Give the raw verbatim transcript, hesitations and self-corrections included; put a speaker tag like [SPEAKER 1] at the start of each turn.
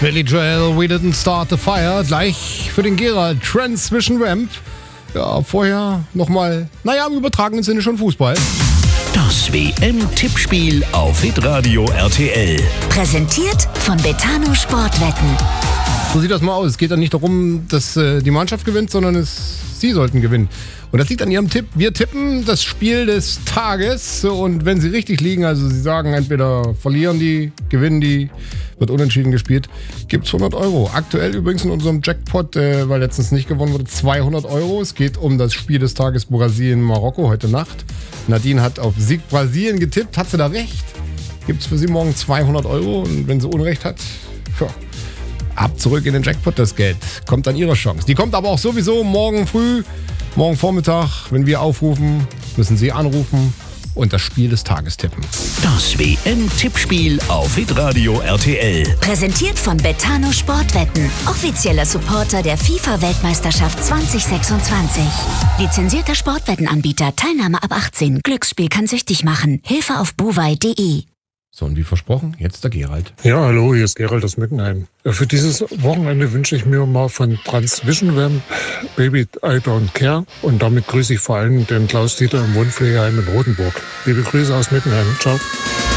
[SPEAKER 1] Billy Joel, We Didn't Start the Fire. Gleich für den Gerald, Transmission Ramp. Ja, vorher nochmal, naja, im übertragenen Sinne schon Fußball.
[SPEAKER 2] Das W M-Tippspiel auf Hitradio R T L.
[SPEAKER 3] Präsentiert von Betano Sportwetten.
[SPEAKER 1] So sieht das mal aus. Es geht dann nicht darum, dass äh, die Mannschaft gewinnt, sondern es, sie sollten gewinnen. Und das liegt an ihrem Tipp. Wir tippen das Spiel des Tages. Und wenn sie richtig liegen, also sie sagen, entweder verlieren die, gewinnen die, wird unentschieden gespielt, gibt es hundert Euro. Aktuell übrigens in unserem Jackpot, äh, weil letztens nicht gewonnen wurde, zweihundert Euro. Es geht um das Spiel des Tages Brasilien-Marokko heute Nacht. Nadine hat auf Sieg Brasilien getippt. Hat sie da recht? Gibt es für sie morgen zweihundert Euro. Und wenn sie Unrecht hat, ja, ab zurück in den Jackpot das Geld. Kommt an ihre Chance. Die kommt aber auch sowieso morgen früh, morgen Vormittag. Wenn wir aufrufen, müssen Sie anrufen und das Spiel des Tages tippen.
[SPEAKER 2] Das W M-Tippspiel auf Hitradio R T L.
[SPEAKER 3] Präsentiert von Betano Sportwetten. Offizieller Supporter der FIFA-Weltmeisterschaft zwanzig sechsundzwanzig. Lizenzierter Sportwettenanbieter. Teilnahme ab achtzehn. Glücksspiel kann süchtig machen. Hilfe auf bovai punkt de.
[SPEAKER 1] So, und wie versprochen, jetzt der Gerald.
[SPEAKER 4] Ja, hallo, hier ist Gerald aus Meckenheim. Für dieses Wochenende wünsche ich mir mal von Transmission Ramp Baby I Don't Care. Und damit grüße ich vor allem den Klaus Dieter im Wohnpflegeheim in Rotenburg. Liebe Grüße aus Meckenheim. Ciao.